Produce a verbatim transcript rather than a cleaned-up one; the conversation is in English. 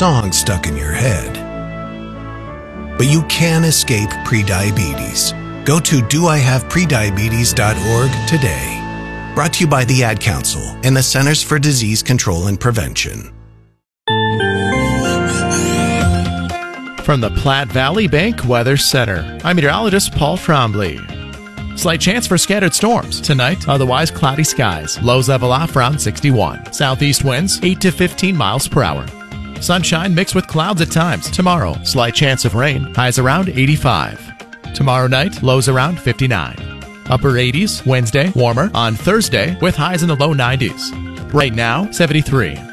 song stuck in your head. But you can escape prediabetes. Go to do I have prediabetes dot org today. Brought to you by the Ad Council and the Centers for Disease Control and Prevention. From the Platte Valley Bank Weather Center, I'm meteorologist Paul Trombley. Slight chance for scattered storms. Tonight, otherwise cloudy skies. Lows level off around sixty-one. Southeast winds, eight to fifteen miles per hour. Sunshine mixed with clouds at times. Tomorrow, slight chance of rain. Highs around eighty-five. Tomorrow night, lows around fifty-nine. Upper eighties. Wednesday, warmer. On Thursday, with highs in the low nineties. Right now, seventy-three.